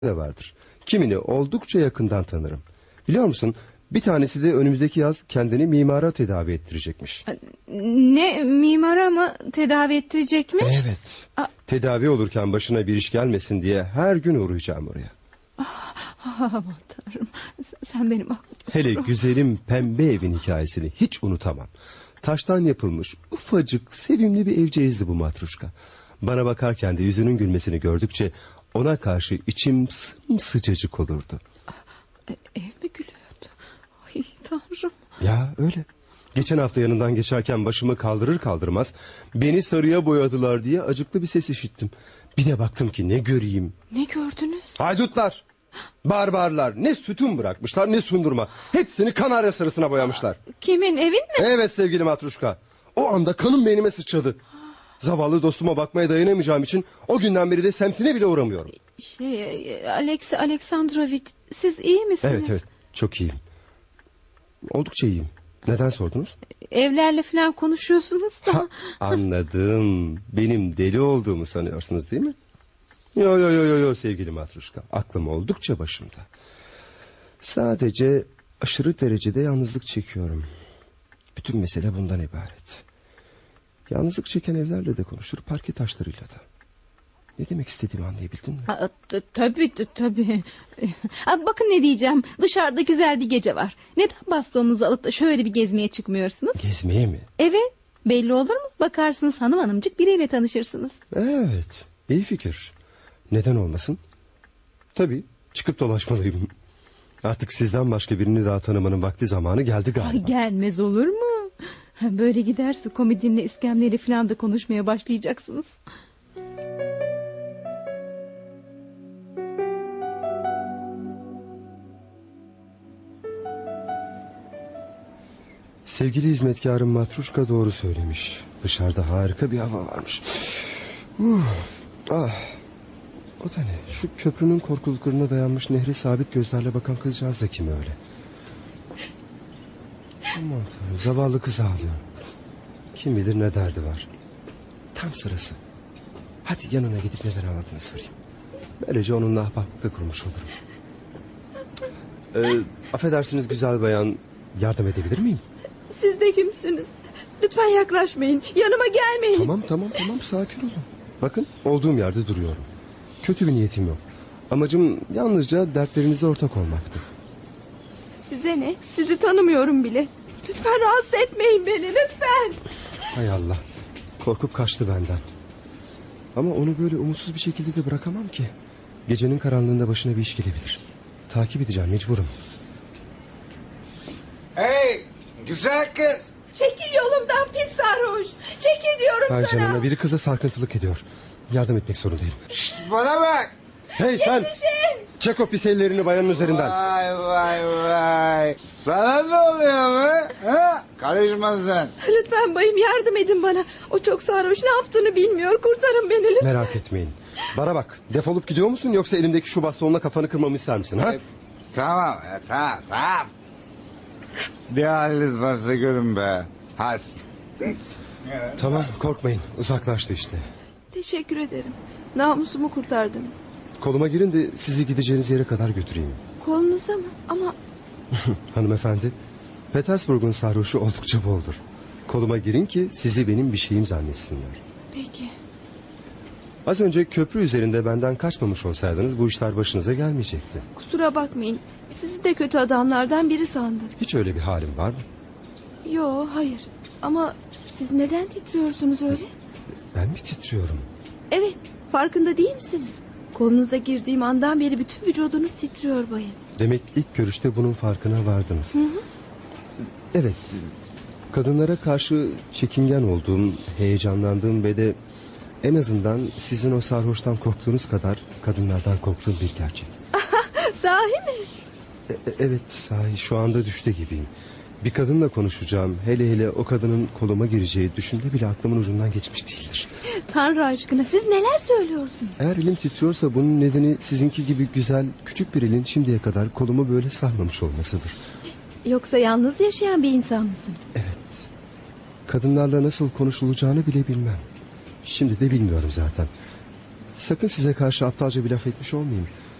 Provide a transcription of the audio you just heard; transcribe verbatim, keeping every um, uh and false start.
de vardır. Kimini oldukça yakından tanırım. Biliyor musun? Bir tanesi de önümüzdeki yaz kendini mimara tedavi ettirecekmiş. Ne, mimara mı tedavi ettirecekmiş? Evet. A Tedavi olurken başına bir iş gelmesin diye her gün uğrayacağım oraya. Ah, aman Tanrım, sen benim aklım. Hele güzelim pembe evin hikayesini hiç unutamam. Taştan yapılmış ufacık sevimli bir evceğizdi bu matruşka. Bana bakarken de yüzünün gülmesini gördükçe ona karşı içim sımsıcacık olurdu. E, ev mi gülüyordu? Ay Tanrım. Ya öyle. Geçen hafta yanından geçerken başımı kaldırır kaldırmaz beni sarıya boyadılar diye acıklı bir ses işittim. Bir de baktım ki ne göreyim. Ne gördünüz? Haydutlar, barbarlar, ne sütun bırakmışlar ne sundurma. Hepsini kanarya sarısına boyamışlar. Kimin, evin mi? Evet sevgili matruşka. O anda kanım beynime sıçradı. Zavallı dostuma bakmaya dayanamayacağım için o günden beri de semtine bile uğramıyorum. Şey, Alex Aleksandrovich, siz iyi misiniz? Evet evet, çok iyiyim. Oldukça iyiyim. Neden sordunuz? Evlerle falan konuşuyorsunuz da. Ha, anladım. Benim deli olduğumu sanıyorsunuz değil mi? Yo yo yo yo yo sevgili matruşka. Aklım oldukça başımda. Sadece aşırı derecede yalnızlık çekiyorum. Bütün mesele bundan ibaret. Yalnızlık çeken evlerle de konuşur, parke taşlarıyla da. Ne demek istediğimi anlayabildin mi? Ha, tabii tabii. Bakın ne diyeceğim. Dışarıda güzel bir gece var. Neden bastonunuzu alıp da şöyle bir gezmeye çıkmıyorsunuz? Gezmeye mi? Evet. Belli olur mu? Bakarsınız hanım hanımcık biriyle tanışırsınız. Evet. İyi fikir. Neden olmasın? Tabii. Çıkıp dolaşmalıyım. Artık sizden başka birini daha tanımanın vakti zamanı geldi galiba. Ay, gelmez olur mu? Böyle giderse komedinle iskemleyle falan da konuşmaya başlayacaksınız. Sevgili hizmetkarım Matruşka doğru söylemiş. Dışarıda harika bir hava varmış. Uh, ah. O da ne? Şu köprünün korkuluklarına dayanmış nehre sabit gözlerle bakan kızcağız da kim öyle? Aman Tanrım, zavallı kız ağlıyor. Kim bilir ne derdi var. Tam sırası. Hadi yanına gidip neden ağladığını sorayım. Böylece onunla ahbaplıkta kurmuş olurum. Ee, affedersiniz güzel bayan, yardım edebilir miyim? Siz de kimsiniz? Lütfen yaklaşmayın. Yanıma gelmeyin. Tamam tamam tamam sakin olun. Bakın olduğum yerde duruyorum. Kötü bir niyetim yok. Amacım yalnızca dertlerinize ortak olmaktı. Size ne? Sizi tanımıyorum bile. Lütfen rahatsız etmeyin beni. Lütfen. Hay Allah. Korkup kaçtı benden. Ama onu böyle umutsuz bir şekilde de bırakamam ki. Gecenin karanlığında başına bir iş gelebilir. Takip edeceğim, mecburum. Hey güzel kız. Çekil yolumdan pis sarhoş. Çekil diyorum Hay sana. canına, biri kıza sarkıntılık ediyor. Yardım etmek zorundayım. Şşt, bana bak. Hey sen! Yetişin. Çek o pis ellerini bayanın üzerinden. Vay vay vay. Sana ne oluyor be? Ha? Karışma sen. Lütfen bayım yardım edin bana. O çok sarhoş, ne yaptığını bilmiyor. Kurtarın beni lütfen. Merak etmeyin. Bana bak, defolup gidiyor musun yoksa elimdeki şu bastonla kafanı kırmamı ister misin? Ha? E, tamam e, tamam tamam. Bir haliniz varsa görün be. Hadi. Tamam, korkmayın, uzaklaştı işte. Teşekkür ederim. Namusumu kurtardınız. Koluma girin de sizi gideceğiniz yere kadar götüreyim. Kolunuza mı? Ama Hanımefendi, Petersburg'un sarhoşu oldukça boldur. Koluma girin ki sizi benim bir şeyim zannetsinler. peki. Az önce köprü üzerinde benden kaçmamış olsaydınız bu işler başınıza gelmeyecekti. Kusura bakmayın. Sizi de kötü adamlardan biri sandım. Hiç öyle bir halim var mı? Yo, hayır. Ama siz neden titriyorsunuz öyle? Ben mi titriyorum? Evet, farkında değil misiniz? Kolunuza girdiğim andan beri bütün vücudunuz titriyor bayım. Demek ilk görüşte bunun farkına vardınız. Hı hı. Evet, kadınlara karşı çekingen olduğum, heyecanlandığım ve de en azından sizin o sarhoştan korktuğunuz kadar kadınlardan korktuğum bir gerçek. Sahi mi? E- e- evet sahi, şu anda düşte gibiyim. Bir kadınla konuşacağım, hele hele o kadının koluma gireceği düşünde bile aklımın ucundan geçmiş değildir. Tanrı aşkına siz neler söylüyorsunuz? Eğer elim titriyorsa bunun nedeni sizinki gibi güzel küçük bir elin şimdiye kadar kolumu böyle sarmamış olmasıdır. Yoksa yalnız yaşayan bir insan mısınız? Evet. Kadınlarla nasıl konuşulacağını bile bilmem. Şimdi de bilmiyorum zaten. Sakın size karşı aptalca bir laf etmiş olmayayım.